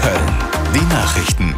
Köln. Die Nachrichten.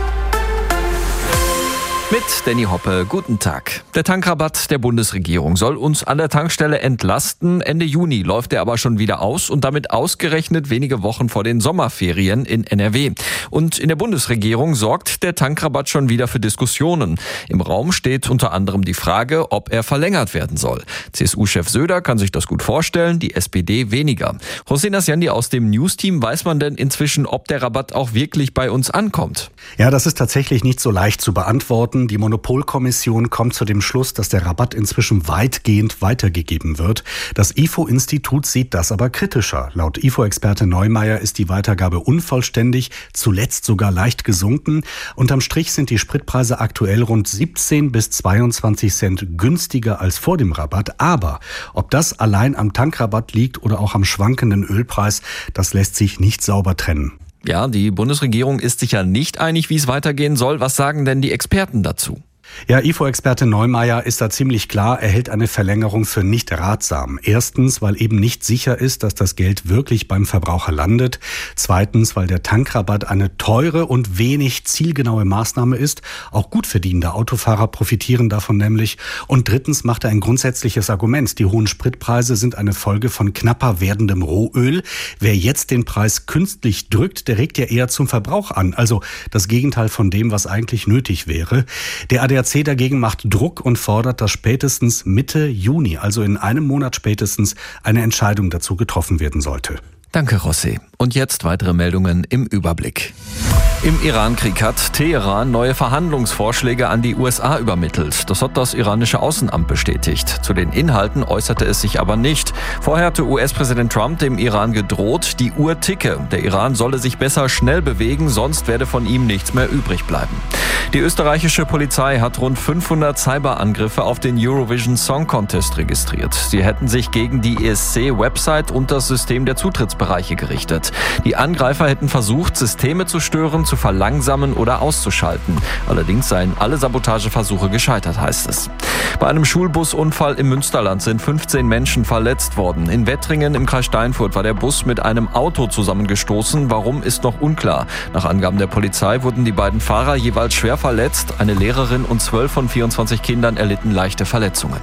Mit Danny Hoppe, guten Tag. Der Tankrabatt der Bundesregierung soll uns an der Tankstelle entlasten. Ende Juni läuft er aber schon wieder aus und damit ausgerechnet wenige Wochen vor den Sommerferien in NRW. Und in der Bundesregierung sorgt der Tankrabatt schon wieder für Diskussionen. Im Raum steht unter anderem die Frage, ob er verlängert werden soll. CSU-Chef Söder kann sich das gut vorstellen, die SPD weniger. Hossein Asjandi aus dem News-Team, weiß man denn inzwischen, ob der Rabatt auch wirklich bei uns ankommt? Ja, das ist tatsächlich nicht so leicht zu beantworten. Die Monopolkommission kommt zu dem Schluss, dass der Rabatt inzwischen weitgehend weitergegeben wird. Das IFO-Institut sieht das aber kritischer. Laut IFO-Experte Neumeier ist die Weitergabe unvollständig, zuletzt sogar leicht gesunken. Unterm Strich sind die Spritpreise aktuell rund 17 bis 22 Cent günstiger als vor dem Rabatt. Aber ob das allein am Tankrabatt liegt oder auch am schwankenden Ölpreis, das lässt sich nicht sauber trennen. Ja, die Bundesregierung ist sich ja nicht einig, wie es weitergehen soll. Was sagen denn die Experten dazu? Ja, IFO-Experte Neumeier ist da ziemlich klar, er hält eine Verlängerung für nicht ratsam. Erstens, weil eben nicht sicher ist, dass das Geld wirklich beim Verbraucher landet. Zweitens, weil der Tankrabatt eine teure und wenig zielgenaue Maßnahme ist. Auch gut verdienende Autofahrer profitieren davon nämlich. Und drittens macht er ein grundsätzliches Argument. Die hohen Spritpreise sind eine Folge von knapper werdendem Rohöl. Wer jetzt den Preis künstlich drückt, der regt ja eher zum Verbrauch an. Also das Gegenteil von dem, was eigentlich nötig wäre. Der ADAC dagegen macht Druck und fordert, dass spätestens Mitte Juni, also in einem Monat spätestens, eine Entscheidung dazu getroffen werden sollte. Danke, Rossi. Und jetzt weitere Meldungen im Überblick. Im Iran-Krieg hat Teheran neue Verhandlungsvorschläge an die USA übermittelt. Das hat das iranische Außenamt bestätigt. Zu den Inhalten äußerte es sich aber nicht. Vorher hatte US-Präsident Trump dem Iran gedroht, die Uhr ticke. Der Iran solle sich besser schnell bewegen, sonst werde von ihm nichts mehr übrig bleiben. Die österreichische Polizei hat rund 500 Cyberangriffe auf den Eurovision Song Contest registriert. Sie hätten sich gegen die ESC-Website und das System der Zutrittsbereiche gerichtet. Die Angreifer hätten versucht, Systeme zu stören, zu verlangsamen oder auszuschalten. Allerdings seien alle Sabotageversuche gescheitert, heißt es. Bei einem Schulbusunfall im Münsterland sind 15 Menschen verletzt worden. In Wettringen im Kreis Steinfurt war der Bus mit einem Auto zusammengestoßen. Warum, ist noch unklar. Nach Angaben der Polizei wurden die beiden Fahrer jeweils schwer verletzt. Eine Lehrerin und 12 von 24 Kindern erlitten leichte Verletzungen.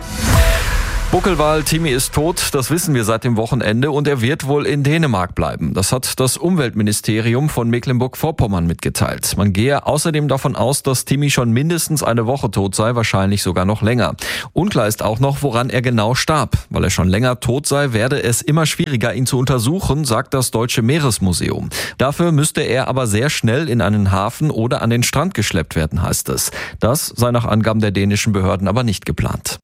Buckelwal Timmy ist tot, das wissen wir seit dem Wochenende und er wird wohl in Dänemark bleiben. Das hat das Umweltministerium von Mecklenburg-Vorpommern mitgeteilt. Man gehe außerdem davon aus, dass Timmy schon mindestens eine Woche tot sei, wahrscheinlich sogar noch länger. Unklar ist auch noch, woran er genau starb. Weil er schon länger tot sei, werde es immer schwieriger, ihn zu untersuchen, sagt das Deutsche Meeresmuseum. Dafür müsste er aber sehr schnell in einen Hafen oder an den Strand geschleppt werden, heißt es. Das sei nach Angaben der dänischen Behörden aber nicht geplant.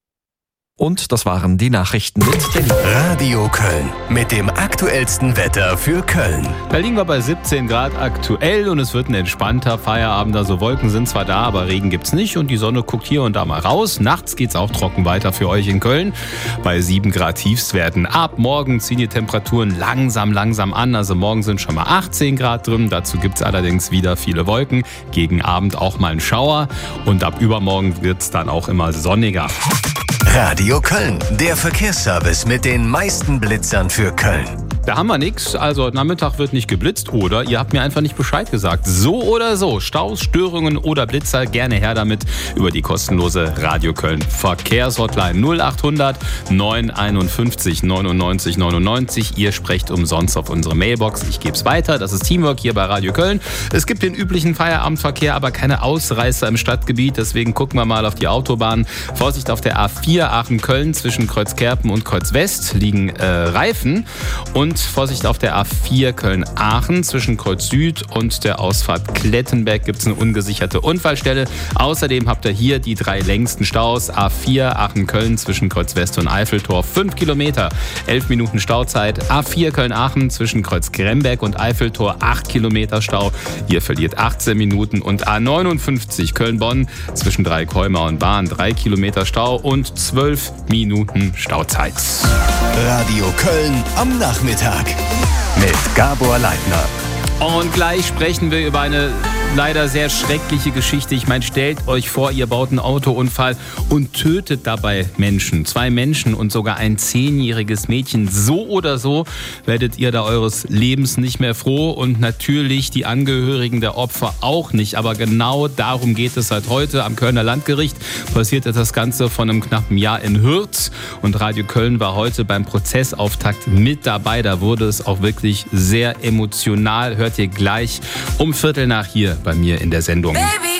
Und das waren die Nachrichten mit Radio Köln mit dem aktuellsten Wetter für Köln. Da liegen wir bei 17 Grad aktuell und es wird ein entspannter Feierabend. Also Wolken sind zwar da, aber Regen gibt's nicht und die Sonne guckt hier und da mal raus. Nachts geht's auch trocken weiter für euch in Köln. Bei 7 Grad Tiefstwerten. Ab morgen ziehen die Temperaturen langsam an. Also morgen sind schon mal 18 Grad drin. Dazu gibt's allerdings wieder viele Wolken. Gegen Abend auch mal ein Schauer. Und ab übermorgen wird's dann auch immer sonniger. Radio Köln, der Verkehrsservice mit den meisten Blitzern für Köln. Da haben wir nichts, also heute Nachmittag wird nicht geblitzt oder ihr habt mir einfach nicht Bescheid gesagt. So oder so, Staus, Störungen oder Blitzer, gerne her damit über die kostenlose Radio Köln Verkehrshotline 0800 951 99 99. Ihr sprecht umsonst auf unsere Mailbox. Ich gebe es weiter, das ist Teamwork hier bei Radio Köln. Es gibt den üblichen Feierabendverkehr, aber keine Ausreißer im Stadtgebiet, deswegen gucken wir mal auf die Autobahn. Vorsicht auf der A4 Aachen-Köln zwischen Kreuzkerpen und Kreuz-West liegen Reifen und Vorsicht auf der A4 Köln-Aachen zwischen Kreuz Süd und der Ausfahrt Klettenberg gibt es eine ungesicherte Unfallstelle. Außerdem habt ihr hier die 3 längsten Staus. A4 Aachen-Köln zwischen Kreuz West und Eiffeltor 5 Kilometer, 11 Minuten Stauzeit. A4 Köln-Aachen zwischen Kreuz Gremberg und Eiffeltor 8 Kilometer Stau. Hier verliert 18 Minuten. Und A59 Köln-Bonn zwischen Dreikolmer und Bahn 3 Kilometer Stau und 12 Minuten Stauzeit. Radio Köln am Nachmittag mit Gabor Leitner. Und gleich sprechen wir über eine leider sehr schreckliche Geschichte. Ich meine, stellt euch vor, ihr baut einen Autounfall und tötet dabei Menschen. 2 Menschen und sogar ein 10-jähriges Mädchen. So oder so werdet ihr da eures Lebens nicht mehr froh und natürlich die Angehörigen der Opfer auch nicht. Aber genau darum geht es seit heute am Kölner Landgericht. Passierte das Ganze vor einem knappen Jahr in Hürth und Radio Köln war heute beim Prozessauftakt mit dabei. Da wurde es auch wirklich sehr emotional. Hört ihr gleich um 15:15 hier bei mir in der Sendung. Baby.